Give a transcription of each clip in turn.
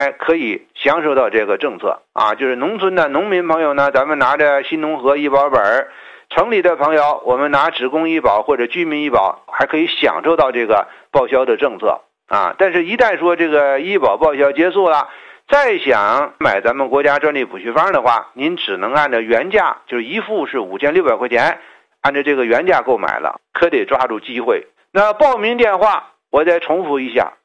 可以享受到这个政策啊。就是农村的农民朋友呢，咱们拿着新农合医保本，城里的朋友我们拿职工医保或者居民医保，还可以享受到这个报销的政策啊。但是一旦说这个医保报销结束了，再想买咱们国家专利补虚方的话，您只能按照原价，就是一副是5600块钱，按照这个原价购买了，可得抓住机会。那报名电话我再重复一下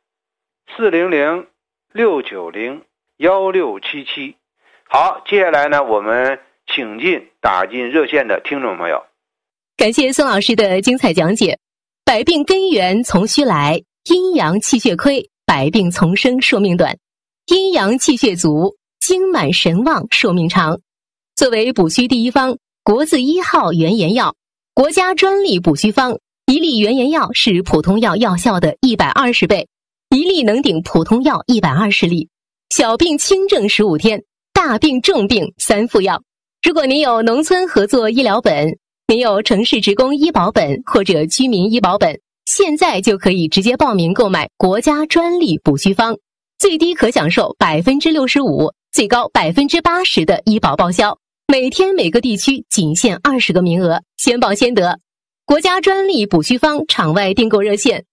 ，400-690-1677。好，接下来呢，我们请进打进热线的听众朋友。 感谢孙老师的精彩讲解。百病根源从虚来，阴阳气血亏，百病丛生，寿命短；阴阳气血足，精满神旺，寿命长。作为补虚第一方，国字1号原研药，国家专利补虚方，一粒原研药是普通药药效的120倍，一粒能顶普通药120粒。小病轻症15天，大病重病3副药。如果您有农村合作医疗本，您有城市职工医保本或者居民医保本，现在就可以直接报名购买国家专利补虚方，最低可享受65%，最高80%的医保报销。每天每个地区仅限20个名额，先报先得。国家专利补虚方场外订购热线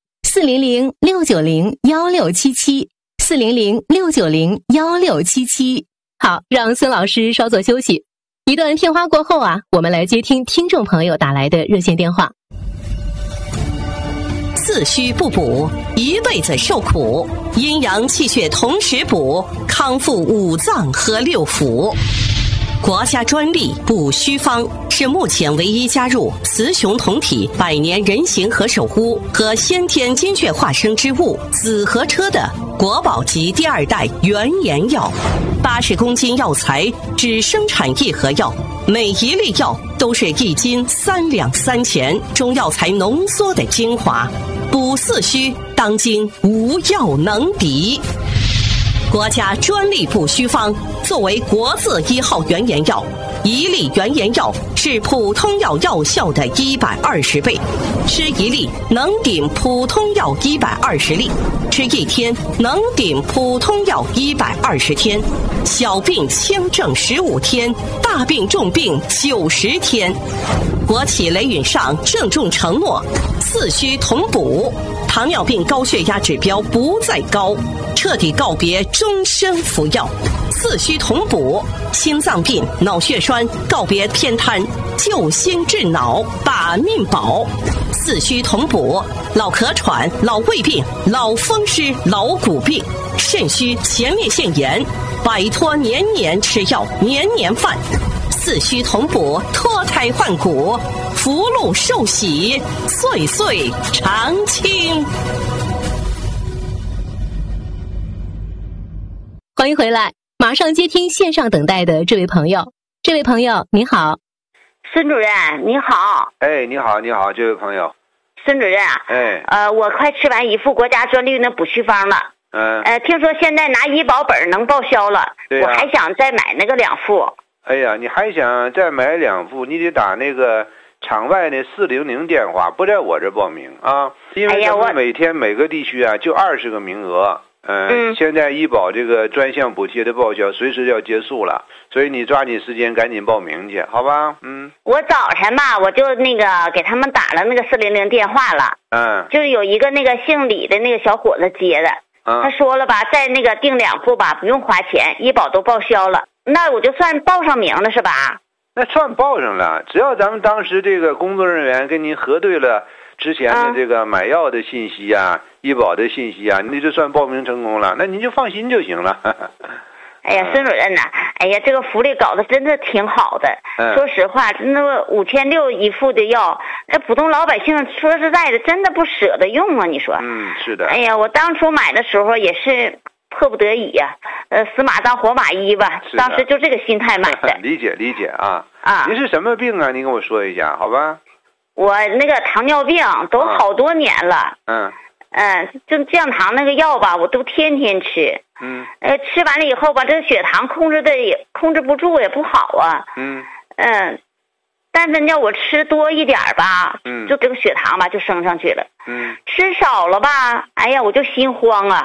400-690-1677，400-690-1677。好，让孙老师稍作休息。一段片花过后我们来接听听众朋友打来的热线电话。 四虚不补，一辈子受苦；阴阳气血同时补，康复五脏和六腑。国家专利补虚方是目前唯一加入雌雄同体百年人形和守护和先天精血化生之物紫河车的国宝级第2代原研药。80公斤药材只生产1盒药，每一粒药都是1斤3两3钱中药材浓缩的精华，补四虚当今无药能敌。国家专利补虚方作为国字1号原研药，一粒原研药是普通药药效的120倍，吃一粒能顶普通药120粒，吃1天能顶普通药120天，小病轻症15天，大病重病90天。国企雷允上郑重承诺，四虚同补，糖尿病高血压指标不再高，彻底告别终身服药。四虚同补，心脏病脑血栓告别偏瘫，救心治脑把命保。四虚同补，老咳喘老胃病老风湿老骨病，肾虚前列腺炎摆脱年年吃药年年犯。四虚同补，脱胎换骨，福禄寿喜，岁岁常青。 欢迎回来，马上接听线上等待的这位朋友。这位朋友您好。 孙主任你好。 哎，你好你好，这位朋友。 孙主任我快吃完一副国家专利的补虚方了。听说现在拿医保本能报销了。我还想再买那个2副。 哎呀，你还想再买2副，你得打那个场外的400电话，不在我这报名啊，因为咱们每天每个地区就20个名额。现在医保这个专项补贴的报销随时要结束了，所以你抓紧时间赶紧报名去，好吧？ 我早晨吧，我就那个给他们打了那个400电话了。就是有一个那个姓李的那个小伙子接的。他说了吧，在那个订2副吧，不用花钱，医保都报销了。那我就算报上名了是吧？ 那算报上了，只要咱们当时这个工作人员跟您核对了之前的这个买药的信息医保的信息你就算报名成功了，那您就放心就行了。 哎呀，孙主任呐，哎呀，这个福利搞得真的挺好的。说实话，那5600一副的药，那普通老百姓说实在的，真的不舍得用啊，你说？ 是的。 哎呀，我当初买的时候也是迫不得已呀，死马当活马医吧，当时就这个心态买的。 理解啊。您是什么病啊？您跟我说一下，好吧？ 我那个糖尿病都好多年了。就降糖那个药吧，我都天天吃。吃完了以后吧，这个血糖控制不住，也不好啊。但是要我吃多一点吧，就这个血糖吧就升上去了。吃少了吧，哎呀，我就心慌啊。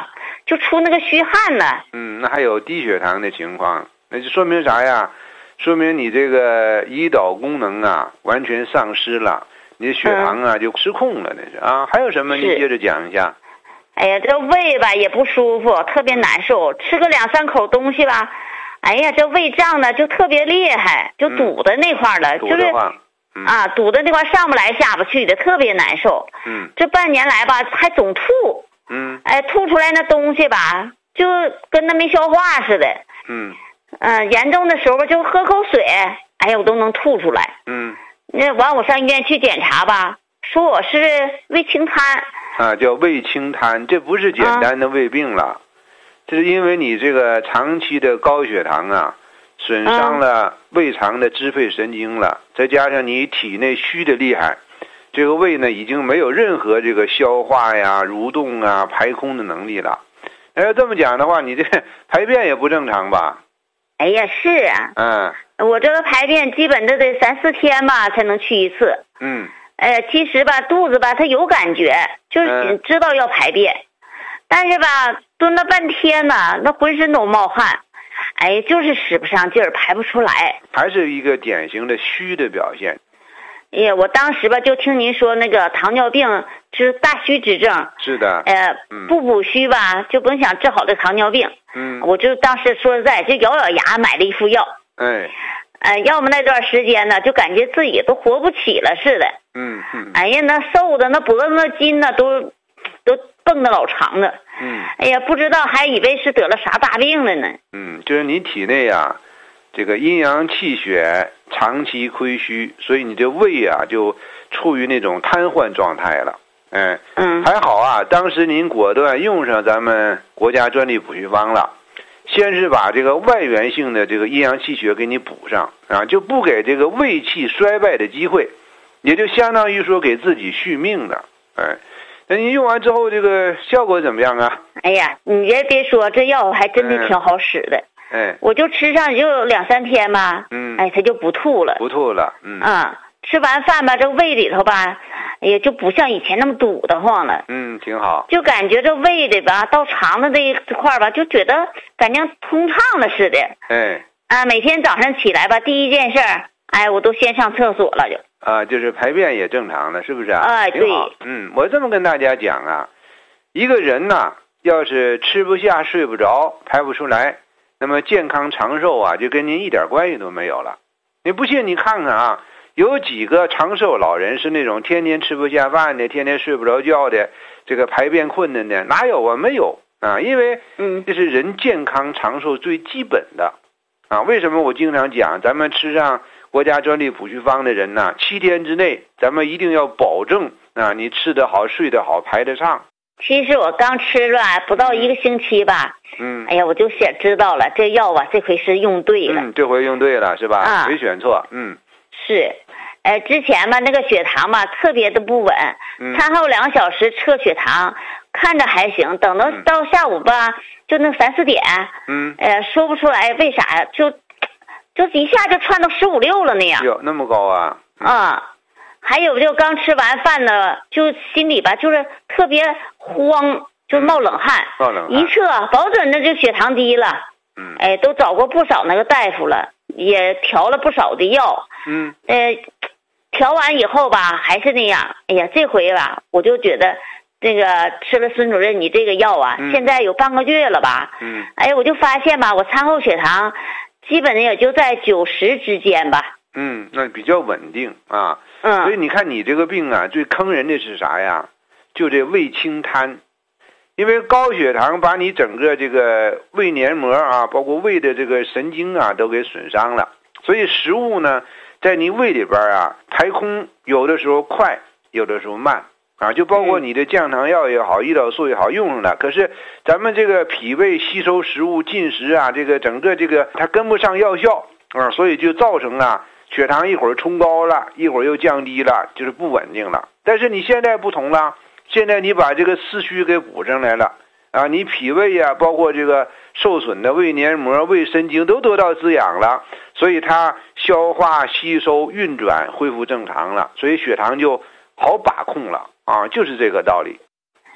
就出那个虚汗呢。 那还有低血糖的情况，那就说明啥呀？说明你这个胰岛功能啊完全丧失了，你的血糖啊就失控了，那是啊。还有什么？你接着讲一下。 哎呀，这胃吧也不舒服，特别难受，吃个2-3口东西吧，哎呀，这胃胀呢就特别厉害，就堵在那块了，就是堵在那块上不来下不去的，特别难受。这半年来吧还总吐。吐出来那东西吧就跟那没消化似的。严重的时候就喝口水，哎呀我都能吐出来。那完我上医院去检查吧，说我是胃清瘫。 叫胃清瘫，这不是简单的胃病了，这是因为你这个长期的高血糖啊，损伤了胃肠的支配神经了，再加上你体内虚的厉害，这个胃呢已经没有任何这个消化呀、蠕动啊、排空的能力了。要这么讲的话，你这排便也不正常吧？ 哎呀，是啊。我这个排便基本都得3-4天吧才能去一次。其实吧肚子吧它有感觉，就是知道要排便，但是吧蹲了半天呢，那浑身都冒汗，哎，就是使不上劲儿，排不出来， 还是一个典型的虚的表现。 哎呀，我当时吧就听您说那个糖尿病是大虚之症。 是的。 不补虚吧就甭想治好这糖尿病。我就当时说实在就咬咬牙买了一副药。要么那段时间呢就感觉自己都活不起了似的。哎呀，那瘦的那脖子那筋呢都蹦得老长的。哎呀，不知道还以为是得了啥大病了呢。 就是你体内啊这个阴阳气血长期亏虚，所以你这胃啊就处于那种瘫痪状态了。还好啊，当时您果断用上咱们国家专利补虚方了，先是把这个外源性的这个阴阳气血给你补上啊，就不给这个胃气衰败的机会，也就相当于说给自己续命的。那你用完之后这个效果怎么样啊？ 哎呀，你别说，这药还真的挺好使的。我就吃上也就2-3天吧。它就不吐了。吃完饭吧，这胃里头吧，也就不像以前那么堵得慌了。 挺好。 就感觉这胃里吧，到肠子这一块吧，就觉得感觉通畅了似的。每天早上起来吧，第一件事我都先上厕所了就。 就是排便也正常了，是不是啊？ 对。 我这么跟大家讲啊，一个人呐，要是吃不下、睡不着、排不出来，那么健康长寿啊，就跟您一点关系都没有了。你不信你看看啊，有几个长寿老人是那种天天吃不下饭的，天天睡不着觉的，这个排便困难的，哪有啊？没有啊，因为这是人健康长寿最基本的啊。为什么我经常讲，咱们吃上国家专利补虚方的人呢，7天之内咱们一定要保证啊，你吃得好、睡得好、排得上。 其实我刚吃了不到1个星期吧。哎呀，我就想知道了，这药啊这回是用对了。 这回用对了是吧？没选错。 是。之前吧那个血糖吧特别的不稳，餐后2小时测血糖，看着还行，等到下午吧就那3-4点，说不出来为啥就一下就窜到15-16了那样。 哟，那么高啊！ 还有就刚吃完饭呢，就心里吧就是特别慌，就冒冷汗。一测保准那就血糖低了。都找过不少那个大夫了，也调了不少的药。调完以后吧还是那样。哎呀，这回吧我就觉得这个吃了孙主任你这个药啊，现在有半个月了吧。我就发现吧，我餐后血糖基本也就在90之间吧。 那比较稳定啊。所以你看你这个病啊，最坑人的是啥呀？就这胃清瘫。因为高血糖把你整个这个胃黏膜啊，包括胃的这个神经啊都给损伤了，所以食物呢在你胃里边啊排空有的时候快，有的时候慢啊，就包括你的降糖药也好，胰岛素也好用上了，可是咱们这个脾胃吸收食物进食啊，这个整个这个它跟不上药效啊，所以就造成啊血糖一会儿冲高了，一会儿又降低了，就是不稳定了。但是你现在不同了，现在你把这个四虚给补上来了啊，你脾胃啊，包括这个受损的胃黏膜、胃神经都得到滋养了，所以它消化、吸收、运转恢复正常了，所以血糖就好把控了啊，就是这个道理。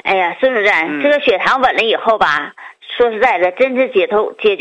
哎呀，孙主任，这个血糖稳了以后吧，说实在的，真是解决